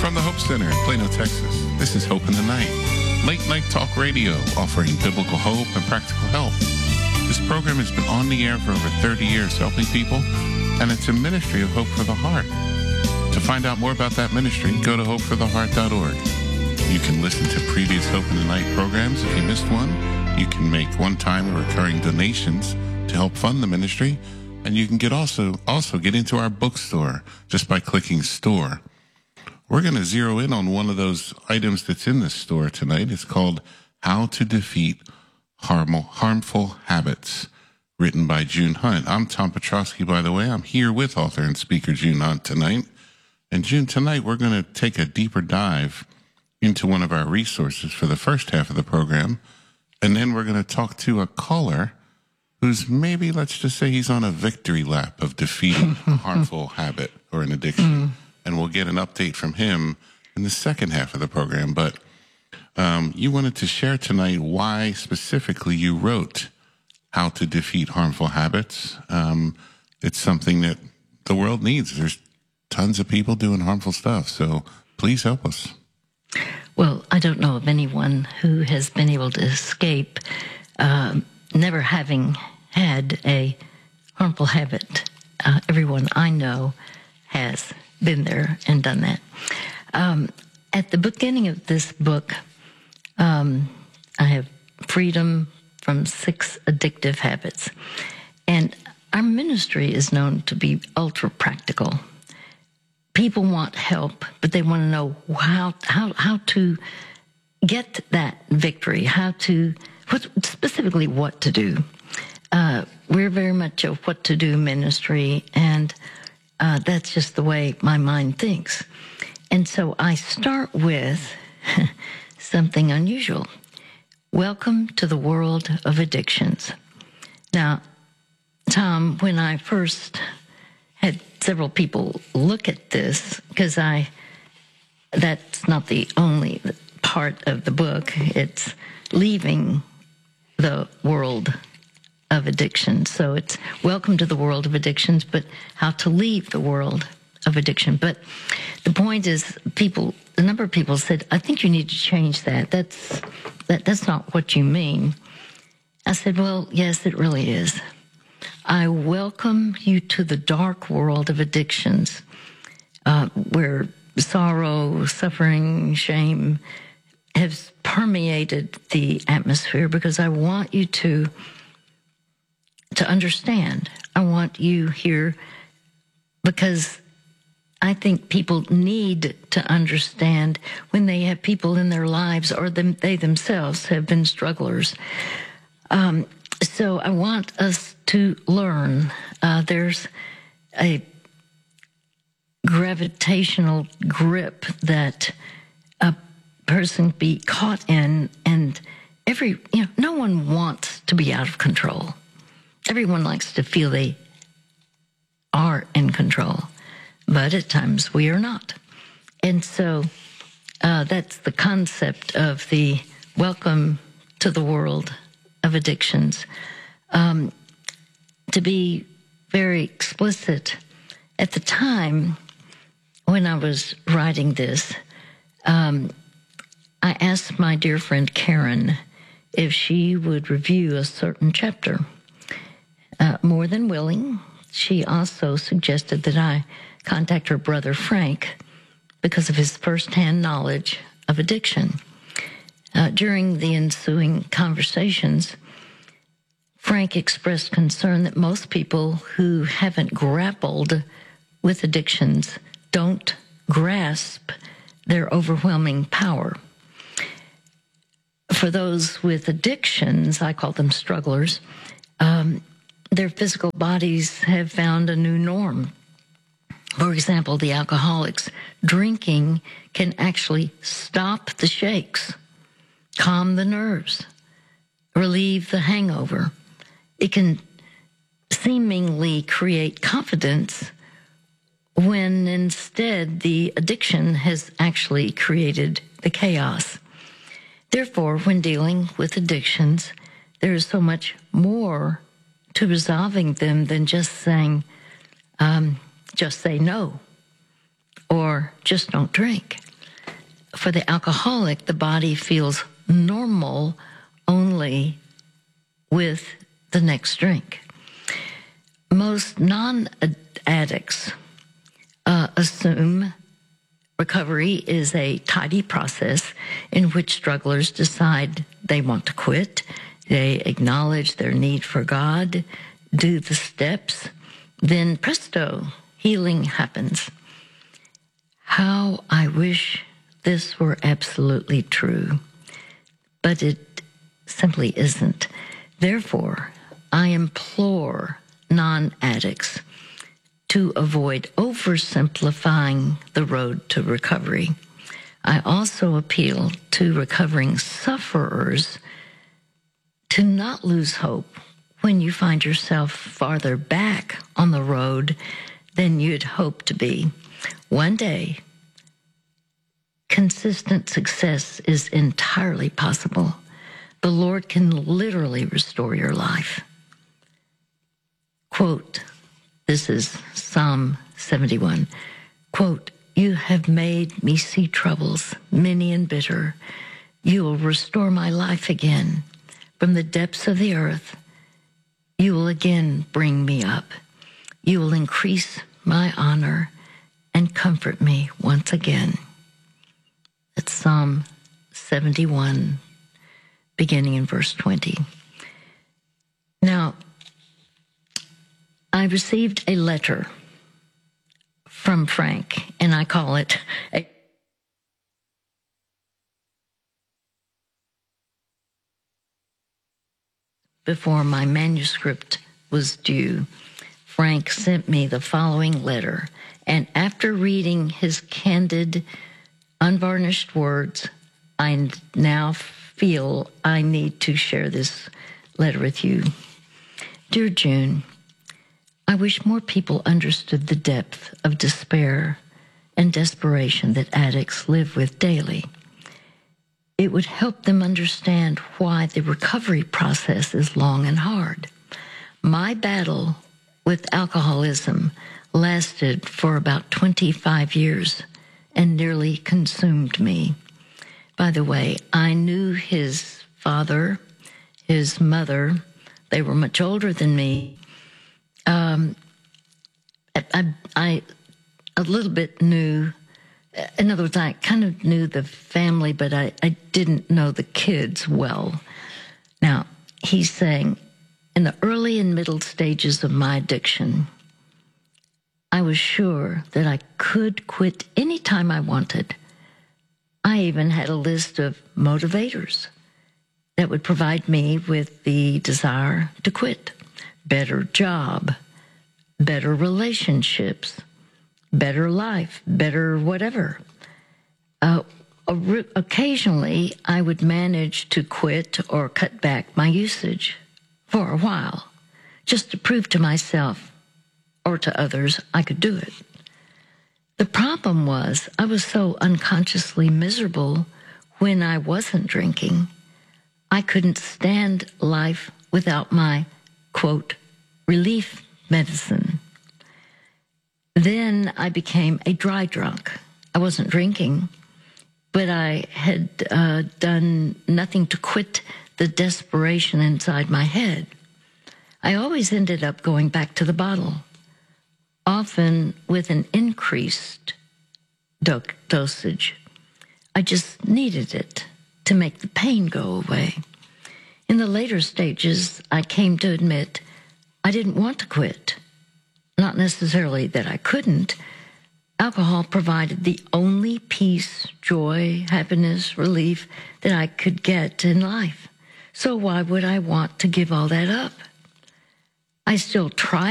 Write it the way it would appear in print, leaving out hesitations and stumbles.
From the Hope Center in Plano, Texas, this is Hope in the Night, late night talk radio offering biblical hope and practical help. This program has been on the air for over 30 years helping people, and it's a ministry of Hope for the Heart. To find out more about that ministry, go to hopefortheheart.org. You can listen to previous Hope in the Night programs if you missed one. You can make one-time or recurring donations to help fund the ministry, and you can also get into our bookstore just by clicking Store. We're going to zero in on one of those items that's in this store tonight. It's called How to Defeat Harmful Habits, written by June Hunt. I'm Tom Petrosky, by the way. I'm here with author and speaker June Hunt tonight. And June, tonight we're going to take a deeper dive into one of our resources for the first half of the program. And then we're going to talk to a caller who's maybe, let's just say he's on a victory lap of defeating a harmful habit or an addiction. And we'll get an update from him in the second half of the program. But you wanted to share tonight why specifically you wrote How to Defeat Harmful Habits. It's something that the world needs. There's tons of people doing harmful stuff. So please help us. Well, I don't know of anyone who has been able to escape never having had a harmful habit. Everyone I know has been there and done that. At the beginning of this book, I have freedom from 6 addictive habits. And our ministry is known to be ultra practical. People want help, but they want to know how to get that victory, specifically what to do. We're very much a what to do ministry, and that's just the way my mind thinks. And so I start with something unusual. Welcome to the world of addictions. Now, Tom, when I first had several people look at this, because that's not the only part of the book. It's leaving the world of addictions. So it's welcome to the world of addictions, but how to leave the world of addiction. But the point is, the number of people said, I think you need to change that. That's not what you mean. I said, well, yes, it really is. I welcome you to the dark world of addictions, where sorrow, suffering, shame has permeated the atmosphere, because I want you to understand. I want you here because I think people need to understand when they have people in their lives or they themselves have been strugglers. So I want us to learn. There's a gravitational grip that a person be caught in, and no one wants to be out of control. Everyone likes to feel they are in control, but at times we are not. And so that's the concept of the welcome to the world of addictions. To be very explicit, at the time when I was writing this, I asked my dear friend Karen if she would review a certain chapter. More than willing, she also suggested that I contact her brother Frank because of his firsthand knowledge of addiction. During the ensuing conversations, Frank expressed concern that most people who haven't grappled with addictions don't grasp their overwhelming power. For those with addictions, I call them strugglers, their physical bodies have found a new norm. For example, the alcoholics, drinking can actually stop the shakes, calm the nerves, relieve the hangover. It can seemingly create confidence when instead the addiction has actually created the chaos. Therefore, when dealing with addictions, there is so much more to resolving them than just saying, just say no, or just don't drink. For the alcoholic, the body feels normal only with the next drink. Most non-addicts assume recovery is a tidy process in which strugglers decide they want to quit, they acknowledge their need for God, do the steps, then presto, healing happens. How I wish this were absolutely true, but it simply isn't. Therefore, I implore non-addicts to avoid oversimplifying the road to recovery. I also appeal to recovering sufferers to not lose hope when you find yourself farther back on the road than you'd hope to be. One day, consistent success is entirely possible. The Lord can literally restore your life. Quote, this is Psalm 71. Quote, you have made me see troubles, many and bitter. You will restore my life again. From the depths of the earth, you will again bring me up. You will increase my honor and comfort me once again. It's Psalm 71, beginning in verse 20. Now, I received a letter from Frank, and I call it before my manuscript was due. Frank sent me the following letter, and after reading his candid, unvarnished words, I now feel I need to share this letter with you. Dear June, I wish more people understood the depth of despair and desperation that addicts live with daily. It would help them understand why the recovery process is long and hard. My battle with alcoholism lasted for about 25 years and nearly consumed me. By the way, I knew his father, his mother. They were much older than me. I a little bit knew, in other words, I kind of knew the family, but I didn't know the kids well. Now, he's saying, in the early and middle stages of my addiction, I was sure that I could quit any time I wanted. I even had a list of motivators that would provide me with the desire to quit. Better job, better relationships, better life, better whatever. Occasionally, I would manage to quit or cut back my usage for a while, just to prove to myself or to others I could do it. The problem was I was so unconsciously miserable when I wasn't drinking. I couldn't stand life without my, quote, relief medicine. Then I became a dry drunk. I wasn't drinking, but I had done nothing to quit the desperation inside my head. I always ended up going back to the bottle, often with an increased dosage. I just needed it to make the pain go away. In the later stages, I came to admit I didn't want to quit. Not necessarily that I couldn't. Alcohol provided the only peace, joy, happiness, relief that I could get in life. So why would I want to give all that up? I still tried